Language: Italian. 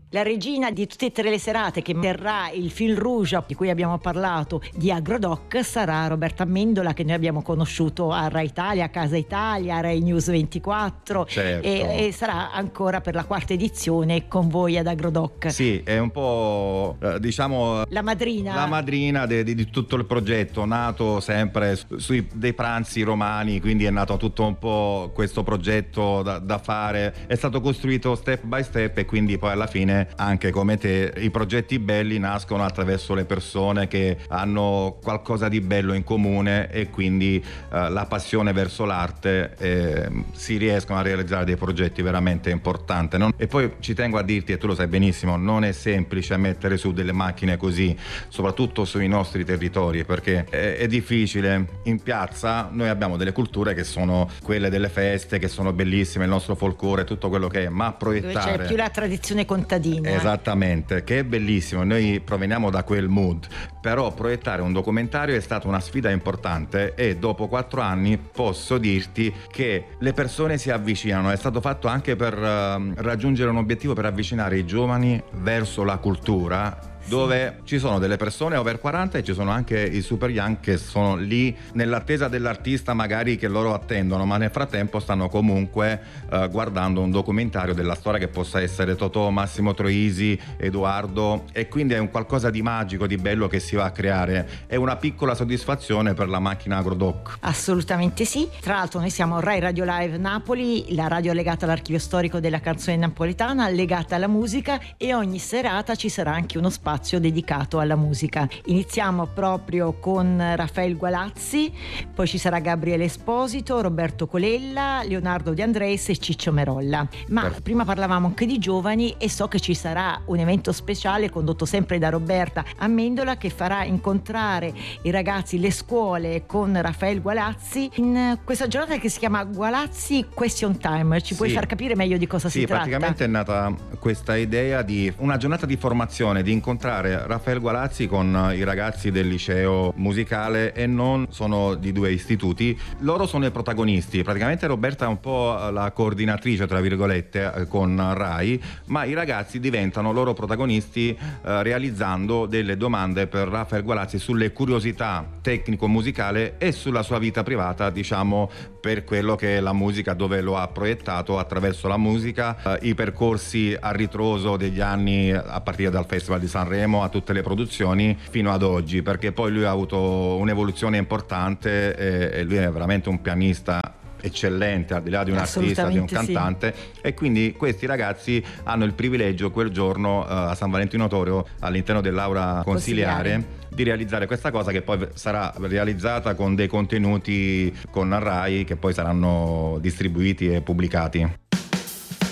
La regina di tutte e tre le serate che terrà il fil rouge di cui abbiamo parlato di Agrodoc sarà Roberta Amendola, che noi abbiamo conosciuto a Rai Italia, a Casa Italia, a Rai News 24. Certo. E sarà ancora per la quarta edizione con voi ad Agrodoc. Sì, è un po' diciamo la madrina di tutto il progetto, nato sempre sui dei pranzi romani, quindi è nato tutto un po' questo progetto da fare, è stato costruito step by step e quindi poi alla fine anche come te i progetti belli nascono attraverso le persone che hanno qualcosa di bello in comune e quindi la passione verso l'arte, si riescono a realizzare dei progetti veramente importanti, no? E poi ci tengo a dirti, e tu lo sai benissimo, non è semplice mettere su delle macchine così, soprattutto sui nostri territori, perché è difficile. In piazza noi abbiamo delle culture che sono quelle delle feste, che sono bellissime, il nostro folklore, tutto quello che è, ma proiettare dove c'è più la tradizione contadina. Esattamente, che è bellissimo, noi proveniamo da quel mood, però proiettare un documentario è stata una sfida importante e dopo 4 anni posso dirti che le persone si avvicinano, è stato fatto anche per raggiungere un obiettivo, per avvicinare i giovani verso la cultura, dove ci sono delle persone over 40 e ci sono anche i super young che sono lì nell'attesa dell'artista magari che loro attendono, ma nel frattempo stanno comunque guardando un documentario della storia che possa essere Totò, Massimo Troisi, Edoardo, e quindi è un qualcosa di magico, di bello che si va a creare, è una piccola soddisfazione per la macchina Agrodoc. Assolutamente sì, tra l'altro noi siamo Rai Radio Live Napoli, la radio legata all'archivio storico della canzone napoletana, legata alla musica, e ogni serata ci sarà anche uno spazio dedicato alla musica. Iniziamo proprio con Raffaele Gualazzi, poi ci sarà Gabriele Esposito, Roberto Colella, Leonardo De Andrés e Ciccio Merolla. Ma prima parlavamo anche di giovani e so che ci sarà un evento speciale condotto sempre da Roberta Amendola che farà incontrare i ragazzi, le scuole con Raffaele Gualazzi in questa giornata che si chiama Gualazzi Question Time. Ci puoi far capire meglio di cosa si tratta? Sì, praticamente è nata questa idea di una giornata di formazione, di incontrare Raffaele Gualazzi con i ragazzi del liceo musicale e non, sono di 2 istituti, loro sono i protagonisti, praticamente Roberta è un po' la coordinatrice tra virgolette con Rai, ma i ragazzi diventano loro protagonisti realizzando delle domande per Raffaele Gualazzi sulle curiosità tecnico-musicale e sulla sua vita privata, diciamo, per quello che è la musica, dove lo ha proiettato attraverso la musica, i percorsi a ritroso degli anni a partire dal Festival di Sanremo a tutte le produzioni fino ad oggi, perché poi lui ha avuto un'evoluzione importante e lui è veramente un pianista eccellente, al di là di un artista, di un cantante, sì. E quindi questi ragazzi hanno il privilegio quel giorno a San Valentino Torio, all'interno dell'aula consiliare, di realizzare questa cosa che poi sarà realizzata con dei contenuti con Rai che poi saranno distribuiti e pubblicati.